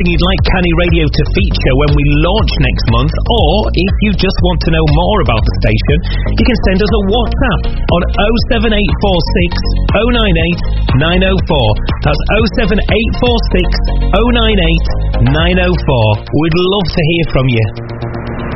suggesting you'd like Canny Radio to feature when we launch next month, or if you just want to know more about the station, you can send us a WhatsApp on 07846 098 904. That's 07846 098 904. We'd love to hear from you.